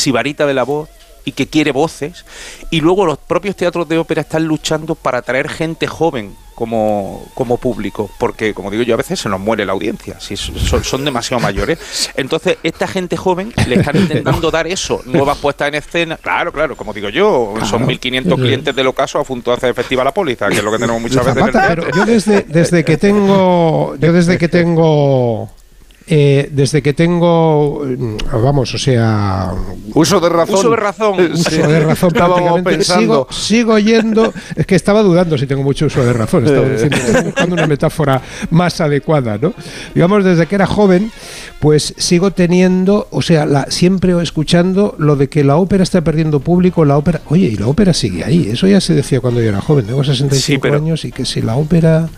sibarita de la voz y que quiere voces, y luego los propios teatros de ópera están luchando para atraer gente joven como público, porque, como digo yo, a veces se nos muere la audiencia, si son demasiado mayores. Entonces, esta gente joven le están intentando dar eso, nuevas puestas en escena. Claro, como digo yo, son 1.500 clientes del ocaso a punto de hacer efectiva la póliza, que es lo que tenemos muchas veces en el teatro. Pero yo desde que tengo, vamos, o sea, uso de razón. Uso de razón. Uso de razón prácticamente. Sigo yendo. Es que estaba dudando si tengo mucho uso de razón. Estaba diciendo, estoy buscando una metáfora más adecuada, ¿no? Digamos, desde que era joven, pues sigo teniendo, o sea, siempre escuchando lo de que la ópera está perdiendo público, la ópera. Oye, y la ópera sigue ahí. Eso ya se decía cuando yo era joven. Tengo 65 años y que si la ópera.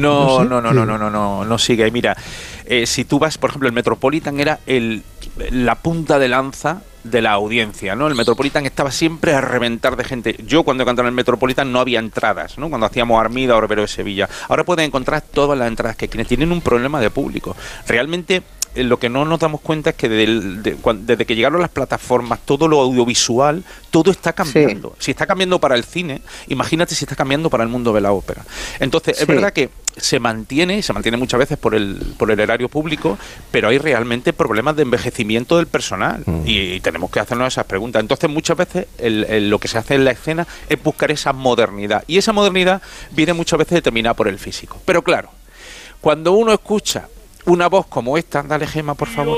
No sigue ahí. Mira, si tú vas, por ejemplo, el Metropolitan era la punta de lanza de la audiencia, ¿no? El Metropolitan estaba siempre a reventar de gente. Yo cuando cantaba en el Metropolitan no había entradas, ¿no? Cuando hacíamos Armida o Rivero de Sevilla. Ahora pueden encontrar todas las entradas que quieren. Tienen un problema de público. Realmente lo que no nos damos cuenta es que desde que llegaron las plataformas, todo lo audiovisual, todo está cambiando. Si está cambiando para el cine, imagínate si está cambiando para el mundo de la ópera. Entonces, es verdad que se mantiene muchas veces por el erario público, pero hay realmente problemas de envejecimiento del personal y tenemos que hacernos esas preguntas. Entonces, muchas veces lo que se hace en la escena es buscar esa modernidad, y esa modernidad viene muchas veces determinada por el físico. Pero claro, cuando uno escucha una voz como esta, dale, Gema, por favor.